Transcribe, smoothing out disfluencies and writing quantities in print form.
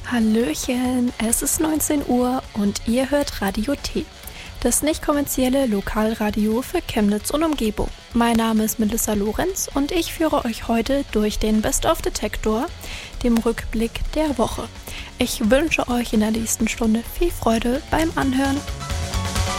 Hallöchen, es ist 19 Uhr und ihr hört Radio T, das nicht kommerzielle Lokalradio für Chemnitz und Umgebung. Mein Name ist Melissa Lorenz und ich führe euch heute durch den Best of Detektor, dem Rückblick der Woche. Ich wünsche euch in der nächsten Stunde viel Freude beim Anhören.